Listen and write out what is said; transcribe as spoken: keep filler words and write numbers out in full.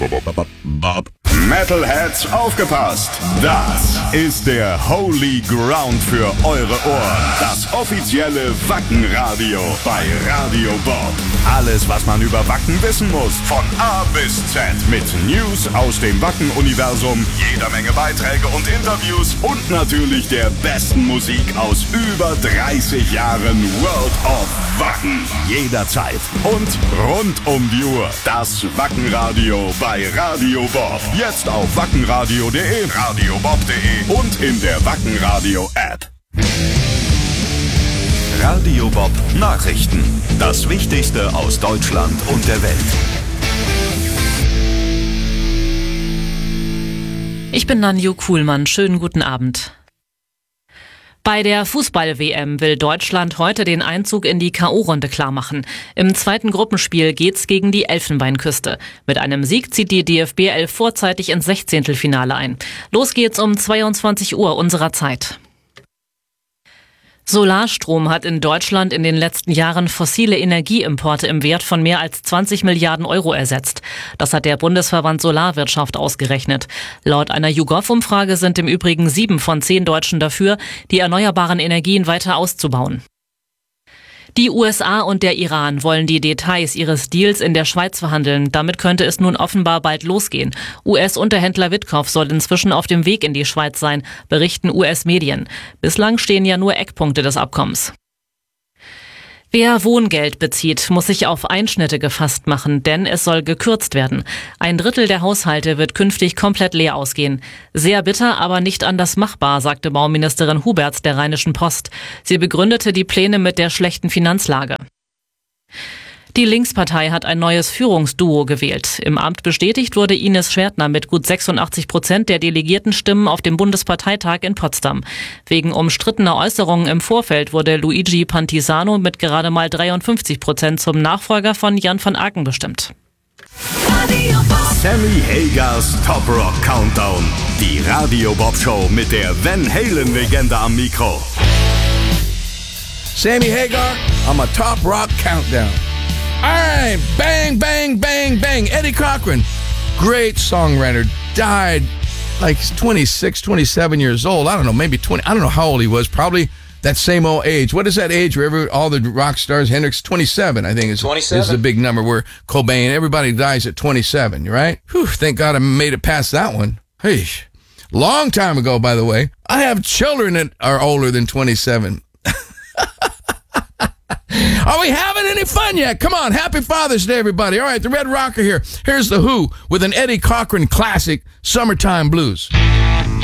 Metalheads, aufgepasst! Das ist der Holy Ground für eure Ohren. Das offizielle Wacken-Radio bei Radio Bob. Alles, was man über Wacken wissen muss, von A bis Z. Mit News aus dem Wacken-Universum, jeder Menge Beiträge und Interviews und natürlich der besten Musik aus über dreißig Jahren World of Wacken. Jederzeit und rund um die Uhr. Das Wacken-Radio bei Radio Bob. Jetzt auf wackenradio punkt de, radiobob punkt de und in der Wacken-Radio-App. Radio Bob Nachrichten. Das Wichtigste aus Deutschland und der Welt. Ich bin Nanju Kuhlmann. Schönen guten Abend. Bei der Fußball-W M will Deutschland heute den Einzug in die K O-Runde klarmachen. Im zweiten Gruppenspiel geht's gegen die Elfenbeinküste. Mit einem Sieg zieht die D F B elf vorzeitig ins Sechzehntelfinale ein. Los geht's um zweiundzwanzig Uhr unserer Zeit. Solarstrom hat in Deutschland in den letzten Jahren fossile Energieimporte im Wert von mehr als zwanzig Milliarden Euro ersetzt. Das hat der Bundesverband Solarwirtschaft ausgerechnet. Laut einer YouGov-Umfrage sind im Übrigen sieben von zehn Deutschen dafür, die erneuerbaren Energien weiter auszubauen. Die U S A und der Iran wollen die Details ihres Deals in der Schweiz verhandeln. Damit könnte es nun offenbar bald losgehen. U S-Unterhändler Witkoff soll inzwischen auf dem Weg in die Schweiz sein, berichten U S-Medien. Bislang stehen ja nur Eckpunkte des Abkommens. Wer Wohngeld bezieht, muss sich auf Einschnitte gefasst machen, denn es soll gekürzt werden. Ein Drittel der Haushalte wird künftig komplett leer ausgehen. Sehr bitter, aber nicht anders machbar, sagte Bauministerin Huberts der Rheinischen Post. Sie begründete die Pläne mit der schlechten Finanzlage. Die Linkspartei hat ein neues Führungsduo gewählt. Im Amt bestätigt wurde Ines Schwertner mit gut sechsundachtzig Prozent der Delegiertenstimmen auf dem Bundesparteitag in Potsdam. Wegen umstrittener Äußerungen im Vorfeld wurde Luigi Pantisano mit gerade mal dreiundfünfzig Prozent zum Nachfolger von Jan van Aken bestimmt. Sammy Hagers Top Rock Countdown. Die Radio Bob Show mit der Van Halen Legende am Mikro. Sammy Hagar on my Top Rock Countdown. All right, bang, bang, bang, bang. Eddie Cochran, great songwriter, died like twenty-six, twenty-seven years old. I don't know, maybe twenty. I don't know how old he was. Probably that same old age. What is that age where every, all the rock stars, Hendrix, twenty-seven, I think is, is the big number where Cobain, everybody dies at twenty-seven, right? Whew, thank God I made it past that one. Hey, long time ago, by the way. I have children that are older than twenty-seven. Are we having any fun yet? Come on, happy Father's Day, everybody. All right, the Red Rocker here. Here's The Who with an Eddie Cochran classic, Summertime Blues.